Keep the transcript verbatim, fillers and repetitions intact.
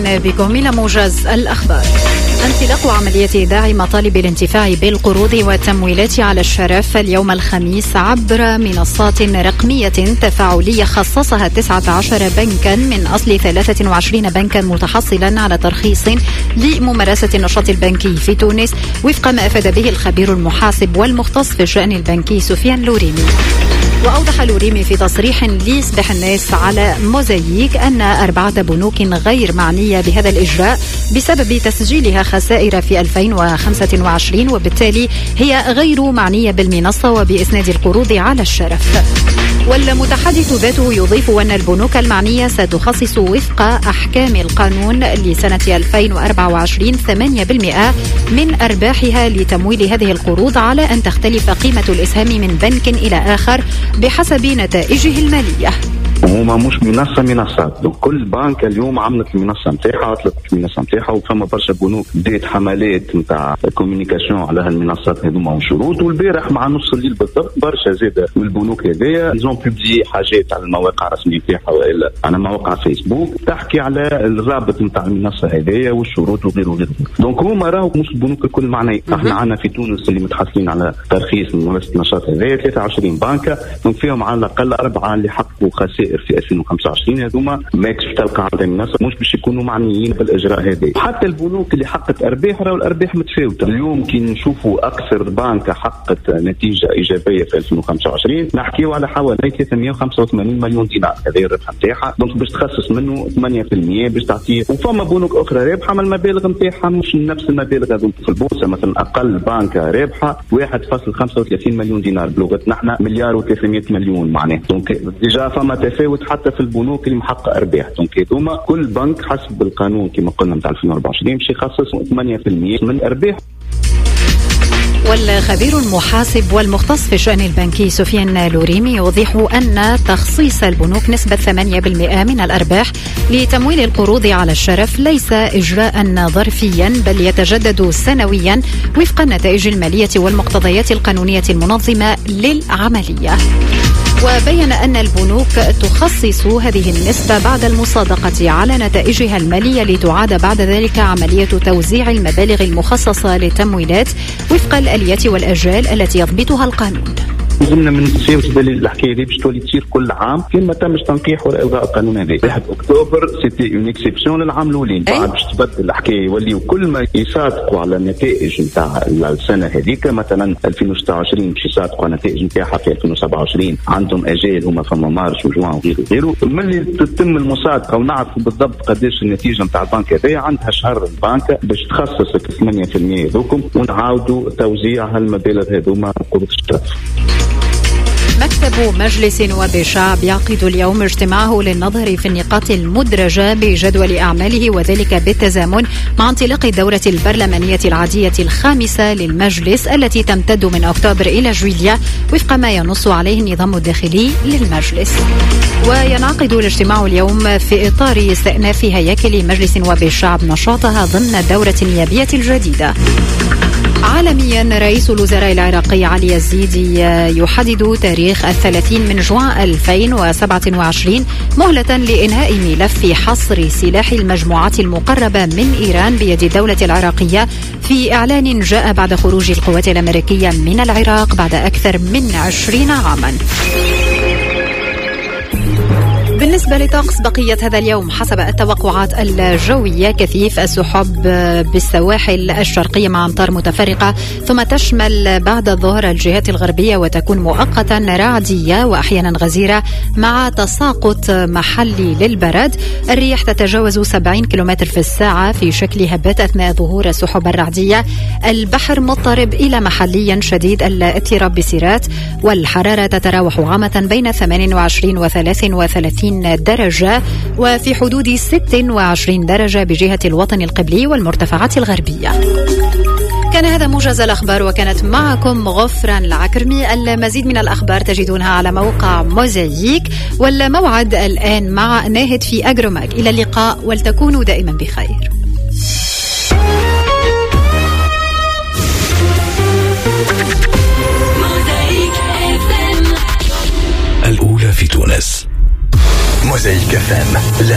بكم إلى موجز الأخبار. انطلاق عملية دعم مطالب الانتفاع بالقروض والتمويلات على الشرف اليوم الخميس عبر منصات رقمية تفاعلية خصصها تسعة عشر بنكا من أصل ثلاثة وعشرين بنكا متحصلا على ترخيص لممارسة النشاط البنكي في تونس وفق ما أفاد به الخبير المحاسب والمختص في الشأن البنكي سفيان لوريمي. وأوضح لوريمي في تصريح ليصبح الناس على موزاييك أن أربعة بنوك غير معنية بهذا الإجراء بسبب تسجيلها خسائر في ألفين وخمسة وعشرين، وبالتالي هي غير معنية بالمنصة وبإسناد القروض على الشرف. والمتحدث ذاته يضيف أن البنوك المعنية ستخصص وفق أحكام القانون لسنة ألفين وأربعة وعشرين ثمانية بالمئة من أرباحها لتمويل هذه القروض، على أن تختلف قيمة الإسهام من بنك إلى آخر بحسب نتائجه المالية. هما مش منصة منصات، كل بنك اليوم عملت المنصة نتاعها، طلبت المنصة نتاعها، وفما برشا بنوك بدات حملات نتاع كوميونيكاسيون على هالمنصات هذوما وشروط. والبارح مع نص الليل بالضبط برشا زاد من البنوك هذيا يزون بوبليي حاجات على المواقع الرسمية نتاعها والا على مواقع فيسبوك تحكي على الرابط نتاع المنصة هذيا والشروط وغيره وغيره. دونك هما راهو مش البنوك الكل معناها. احنا عندنا في تونس اللي متحصلين على ترخيص ممارسة النشاط هذايا ثلاثة وعشرين بنكة، دونك فيهم على الاقل أربعة اللي حققوا خسائر في ألفين وخمسة وعشرين. هذوما ماكش تلقى عندهم الناس مش باش يكونوا معنيين بالاجراء هذا. حتى البنوك اللي حققت ارباح راهو الارباح متفاوته. اليوم كي نشوفوا اكثر بنك حققت نتيجه ايجابيه في ألفين وخمسة وعشرين نحكيو على حوالي ثلاثمئة وخمسة وثمانين مليون دينار، هذا الربح نتاعها. دونك باش تخصص منه ثمانية بالمئة باش تعطيه. وفما بنوك اخرى رابحه ما المبالغ نتاعها مش نفس المبالغ هذوك. في البورصه مثلا اقل بنكه رابحه واحد فاصلة خمسة وثلاثين مليون دينار، بلغتنا احنا مليار وثلاثمئة مليون معناه. دونك ديجا فما تفاوت حتى في البنوك اللي محقق ارباح. دونك هذوما كل بنك حسب القانون كما قلنا نتاع ألفين وأربعة وعشرين باش يخصص ثمانية بالمئة من ارباح. والخبير المحاسب والمختص في الشأن البنكي سفيان لوريمي يوضح أن تخصيص البنوك نسبة ثمانية بالمئة من الأرباح لتمويل القروض على الشرف ليس إجراء ظرفيا بل يتجدد سنويا وفق النتائج المالية والمقتضيات القانونية المنظمة للعملية. وبين أن البنوك تخصص هذه النسبة بعد المصادقة على نتائجها المالية لتعاد بعد ذلك عملية توزيع المبالغ المخصصة للتمويلات وفق الآليات والأجال التي يضبطها القانون. لازمنا من نسيو دليل الحكايه دي باش تولي تصير كل عام كي ما تمش تنقيح ولا الغاء القانون هذا. واحد اكتوبر سيتي اون اكسبسيون للعام الاولين، بعد باش تبدل الحكايه يوليو كل ما يصادقوا على النتائج نتاع السنه هذيك. مثلا ألفين وستة وعشرين باش يصادقوا على النتائج نتاعها في ألفين وسبعة وعشرين، عندهم اجال هما فما مارس وجوان وغيره وغيره. ملي تتم المصادقه ونعرفوا بالضبط قداش النتيجه نتاع البنك هذايا، عندها شهر البنك باش تخصص ثمانية بالمئة هذوكم ونعاودوا توزيع هالمبالغ هذوما قروض الشرف. مكتب مجلس نواب الشعب يعقد اليوم اجتماعه للنظر في النقاط المدرجة بجدول أعماله، وذلك بالتزامن مع انطلاق الدورة البرلمانية العادية الخامسة للمجلس التي تمتد من أكتوبر إلى جويليا وفق ما ينص عليه النظام الداخلي للمجلس. وينعقد الاجتماع اليوم في إطار استئناف هياكل مجلس نواب الشعب نشاطها ضمن الدورة النيابية الجديدة. عالميا، رئيس الوزراء العراقي علي الزيدي يحدد تاريخ الثلاثين من جوان ألفين وسبعة وعشرين مهلة لإنهاء ملف حصر سلاح المجموعات المقربة من إيران بيد الدولة العراقية، في إعلان جاء بعد خروج القوات الأمريكية من العراق بعد أكثر من عشرين عاما. بالنسبة لطقس بقية هذا اليوم، حسب التوقعات الجوية كثيف السحب بالسواحل الشرقية مع أمطار متفرقة، ثم تشمل بعد الظهر الجهات الغربية وتكون مؤقتا رعدية وأحيانا غزيرة مع تساقط محلي للبرد. الرياح تتجاوز سبعين كيلومتر في الساعة في شكل هبات أثناء ظهور السحب الرعدية. البحر مضطرب إلى محليا شديد الاضطراب بسيرات، والحرارة تتراوح عامة بين ثمانية وعشرين وثلاثة وثلاثين درجة وفي حدود ستة وعشرين درجة بجهة الوطن القبلي والمرتفعات الغربية. كان هذا موجز الأخبار، وكانت معكم غفران العكرمي. المزيد من الأخبار تجدونها على موقع موزاييك، والموعد الآن مع ناهد في أجروماك. إلى اللقاء ولتكونوا دائما بخير. الأولى في تونس، موزايك اف ام.